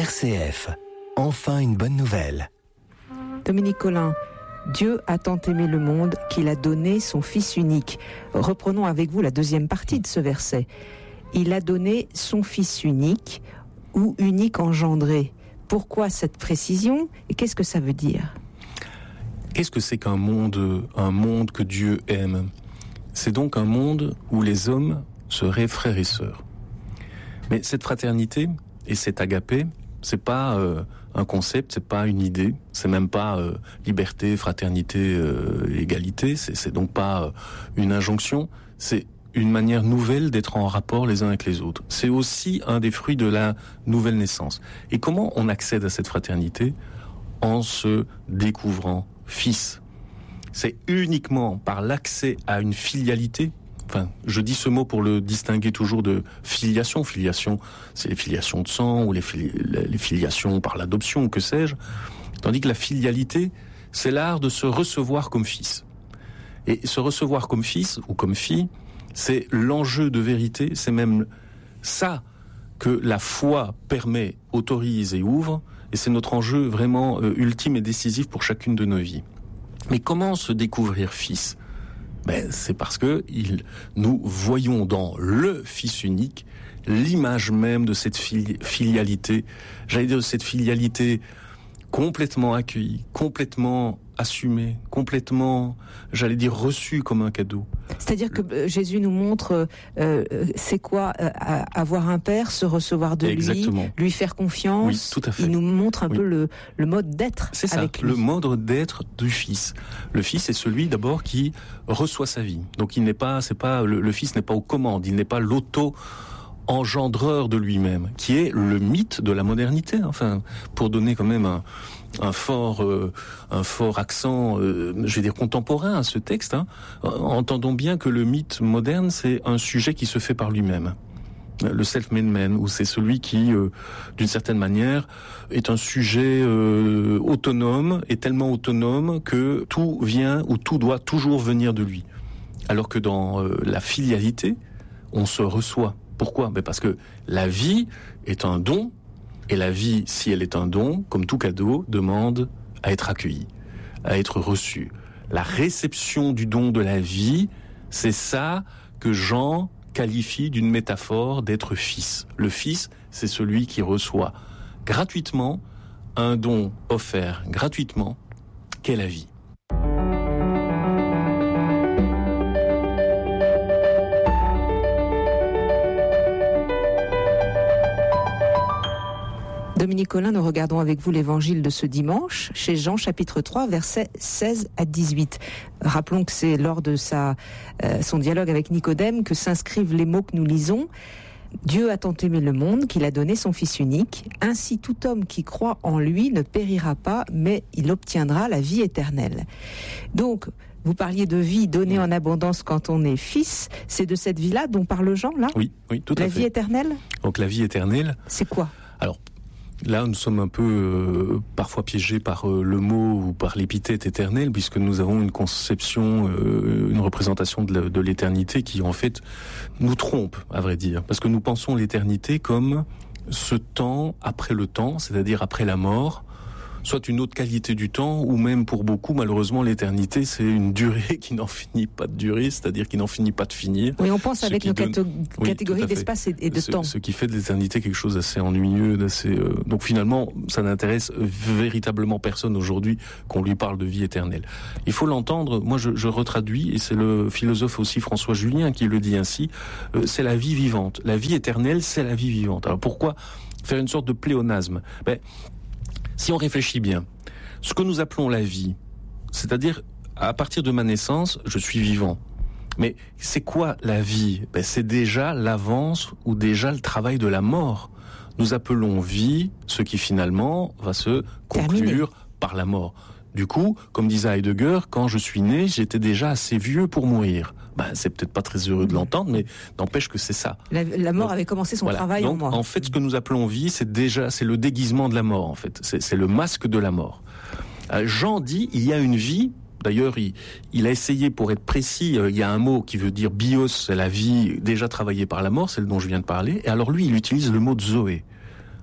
RCF, enfin une bonne nouvelle. Dominique Collin, Dieu a tant aimé le monde qu'il a donné son Fils unique. Reprenons avec vous la deuxième partie de ce verset. Il a donné son Fils unique ou unique engendré. Pourquoi cette précision et qu'est-ce que ça veut dire ? Qu'est-ce que c'est qu'un monde que Dieu aime ? C'est donc un monde où les hommes seraient frères et sœurs. Mais cette fraternité et cet agapé, c'est pas un concept, c'est pas une idée, c'est même pas liberté, fraternité, égalité, c'est donc pas une injonction, c'est une manière nouvelle d'être en rapport les uns avec les autres. C'est aussi un des fruits de la nouvelle naissance. Et comment on accède à cette fraternité ? En se découvrant fils. C'est uniquement par l'accès à une filialité. Enfin, je dis ce mot pour le distinguer toujours de filiation. Filiation, c'est les filiations de sang ou les filiations par l'adoption, que sais-je. Tandis que la filialité, c'est l'art de se recevoir comme fils. Et se recevoir comme fils ou comme fille, c'est l'enjeu de vérité, c'est même ça que la foi permet, autorise et ouvre, et c'est notre enjeu vraiment ultime et décisif pour chacune de nos vies. Mais comment se découvrir fils ? C'est parce que nous voyons dans le Fils unique l'image même de cette filialité, j'allais dire de cette filialité complètement accueillie, complètement assumée, complètement, j'allais dire, reçue comme un cadeau. C'est-à-dire que Jésus nous montre c'est quoi avoir un père, se recevoir de lui faire confiance. Oui, tout à fait. Il nous montre un peu le mode d'être c'est ça, avec lui. Le mode d'être du Fils. Le Fils est celui d'abord qui reçoit sa vie. Donc le Fils n'est pas aux commandes, il n'est pas l'auto-engendreur de lui-même, qui est le mythe de la modernité. Enfin, pour donner quand même un fort accent, je vais dire contemporain à ce texte. Entendons bien que le mythe moderne, c'est un sujet qui se fait par lui-même. Le self-made man, où c'est celui qui, d'une certaine manière, est un sujet autonome, et tellement autonome que tout vient ou tout doit toujours venir de lui. Alors que dans la filialité, on se reçoit. Pourquoi ? Parce que la vie est un don, et la vie, si elle est un don, comme tout cadeau, demande à être accueillie, à être reçue. La réception du don de la vie, c'est ça que Jean qualifie d'une métaphore d'être fils. Le fils, c'est celui qui reçoit gratuitement un don offert gratuitement, qu'est la vie. Dominique Collin, nous regardons avec vous l'évangile de ce dimanche, chez Jean, chapitre 3, versets 16 à 18. Rappelons que c'est lors de son dialogue avec Nicodème que s'inscrivent les mots que nous lisons. Dieu a tant aimé le monde qu'il a donné son Fils unique. Ainsi, tout homme qui croit en lui ne périra pas, mais il obtiendra la vie éternelle. Donc, vous parliez de vie donnée en abondance quand on est fils. C'est de cette vie-là dont parle Jean, là ? Oui, tout à fait. La vie éternelle ? Donc la vie éternelle... C'est quoi ? Alors, là, nous sommes un peu parfois piégés par le mot ou par l'épithète éternelle, puisque nous avons une conception, une représentation de l'éternité qui, en fait, nous trompe, à vrai dire. Parce que nous pensons l'éternité comme ce temps après le temps, c'est-à-dire après la mort, soit une autre qualité du temps, ou même pour beaucoup, malheureusement, l'éternité, c'est une durée qui n'en finit pas de durer, c'est-à-dire qui n'en finit pas de finir. Oui, on pense avec nos catégories d'espace et de temps. Ce qui fait de l'éternité quelque chose d'assez ennuyeux, donc finalement, ça n'intéresse véritablement personne aujourd'hui qu'on lui parle de vie éternelle. Il faut l'entendre, moi je retraduis, et c'est le philosophe aussi François Julien qui le dit ainsi, c'est la vie vivante. La vie éternelle, c'est la vie vivante. Alors pourquoi faire une sorte de pléonasme ? Si on réfléchit bien, ce que nous appelons la vie, c'est-à-dire à partir de ma naissance, je suis vivant. Mais c'est quoi la vie ? C'est déjà l'avance ou déjà le travail de la mort. Nous appelons vie ce qui finalement va se conclure par la mort. Du coup, comme disait Heidegger, quand je suis né, j'étais déjà assez vieux pour mourir. C'est peut-être pas très heureux de l'entendre, mais n'empêche que c'est ça. La mort avait commencé son travail en moi. En fait, ce que nous appelons vie, c'est le déguisement de la mort, en fait. C'est le masque de la mort. Jean dit, il y a une vie. D'ailleurs, il a essayé, pour être précis, il y a un mot qui veut dire bios, c'est la vie déjà travaillée par la mort, celle dont je viens de parler. Et alors lui, il utilise le mot zoé.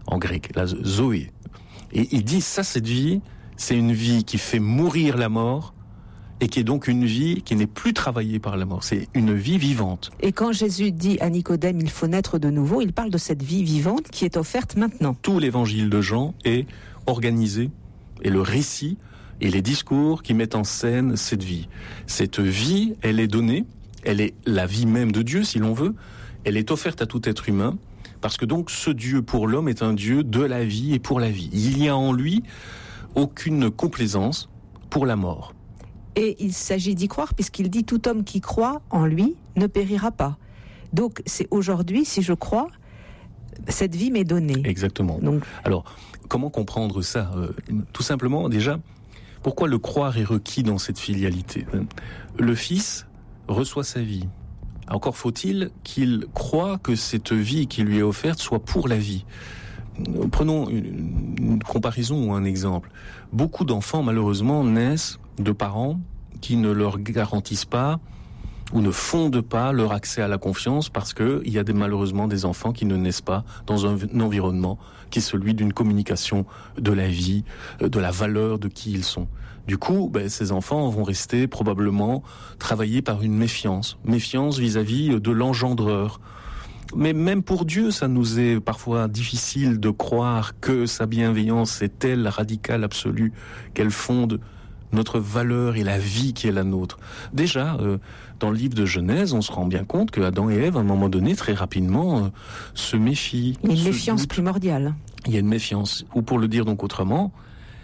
en grec, la zoé. Et il dit, ça, cette vie, c'est une vie qui fait mourir la mort, et qui est donc une vie qui n'est plus travaillée par la mort. C'est une vie vivante. Et quand Jésus dit à Nicodème, il faut naître de nouveau, il parle de cette vie vivante qui est offerte maintenant. Tout l'évangile de Jean est organisé, et le récit et les discours qui mettent en scène cette vie. Cette vie, elle est donnée, elle est la vie même de Dieu, si l'on veut, elle est offerte à tout être humain, parce que donc ce Dieu pour l'homme est un Dieu de la vie et pour la vie. Il n'y a en lui aucune complaisance pour la mort. Et il s'agit d'y croire, puisqu'il dit « Tout homme qui croit en lui ne périra pas ». Donc c'est aujourd'hui, si je crois, cette vie m'est donnée. Exactement. Donc, alors, comment comprendre ça ? Tout simplement, déjà, pourquoi le croire est requis dans cette filialité ? Le Fils reçoit sa vie. Encore faut-il qu'il croie que cette vie qui lui est offerte soit pour la vie. Prenons une comparaison ou un exemple. Beaucoup d'enfants, malheureusement, naissent de parents qui ne leur garantissent pas ou ne fondent pas leur accès à la confiance, parce que il y a malheureusement des enfants qui ne naissent pas dans un environnement qui est celui d'une communication de la vie, de la valeur de qui ils sont. Du coup, ces enfants vont rester probablement travaillés par une méfiance vis-à-vis de l'engendreur. Mais même pour Dieu, ça nous est parfois difficile de croire que sa bienveillance est telle, radicale, absolue, qu'elle fonde notre valeur et la vie qui est la nôtre. Déjà, dans le livre de Genèse, on se rend bien compte que Adam et Ève, à un moment donné, très rapidement, se méfient. Il y a une méfiance primordiale. Il y a une méfiance. Ou pour le dire donc autrement,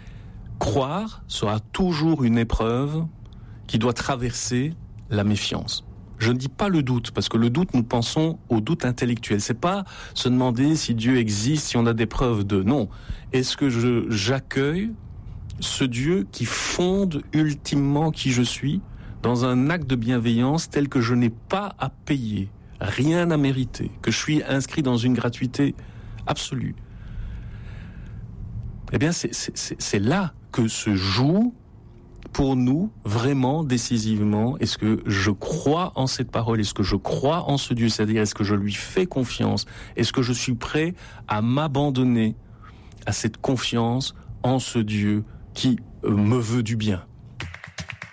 croire sera toujours une épreuve qui doit traverser la méfiance. Je ne dis pas le doute, parce que le doute, nous pensons au doute intellectuel. C'est pas se demander si Dieu existe, si on a des preuves de... Non. Est-ce que j'accueille ce Dieu qui fonde ultimement qui je suis dans un acte de bienveillance tel que je n'ai pas à payer, rien à mériter, que je suis inscrit dans une gratuité absolue? Eh bien, c'est là que se joue pour nous, vraiment, décisivement, est-ce que je crois en cette parole? Est-ce que je crois en ce Dieu? C'est-à-dire, est-ce que je lui fais confiance? Est-ce que je suis prêt à m'abandonner à cette confiance en ce Dieu qui me veut du bien?